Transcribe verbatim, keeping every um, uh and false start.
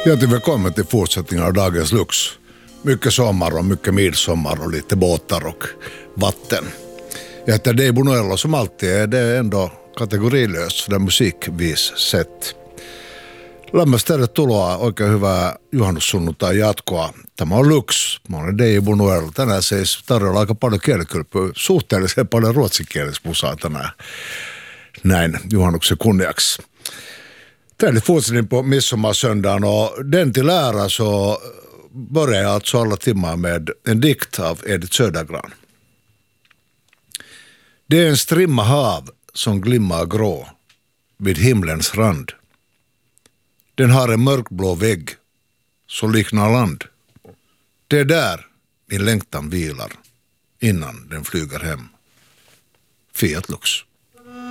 Hjärtligt välkommen till fortsättningen av dagens Lux. Mycket sommar och mycket midsommar och lite båtar och vatten. Jag heter Dave Bonuello, som alltid är det ändå kategorilöst för musikvis sett. Lämmästä tuloa oikein hyvää juhannussunnuntai jatkoa. Tämä on Lux. Mä olen Dave Bonuello. Tänään siis tarjolla aika paljon kielikylpyä, suhteellisen paljon ruotsinkielistä musaa tänään näin juhannuksen kunniaksi. Trevligt fortsättning på midsommarsöndagen, och den till ära så börjar jag alltså alla timmar med en dikt av Edith Södergran. Det är en strimma hav som glimmar grå vid himlens rand. Den har en mörkblå vägg så liknar land. Det är där min längtan vilar innan den flyger hem. Fiat Lux.